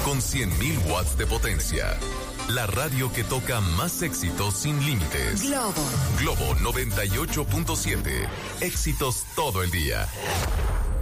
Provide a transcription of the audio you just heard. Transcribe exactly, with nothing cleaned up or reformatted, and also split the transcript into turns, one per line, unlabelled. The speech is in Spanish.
con cien mil watts de potencia. La radio que toca más éxitos sin límites.
Globo.
Globo noventa y ocho punto siete. Éxitos todo el día.